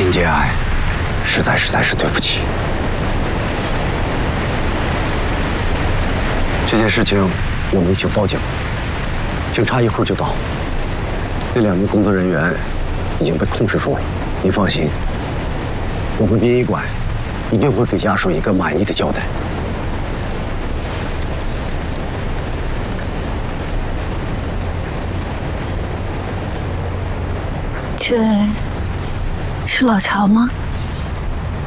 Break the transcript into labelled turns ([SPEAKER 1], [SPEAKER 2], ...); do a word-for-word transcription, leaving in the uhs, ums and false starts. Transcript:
[SPEAKER 1] 林节哀，实在实在是对不起。这件事情我们已经报警了，警察一会儿就到。那两名工作人员已经被控制住了，您放心，我们殡仪馆一定会给家属一个满意的交代。
[SPEAKER 2] 这是老乔吗？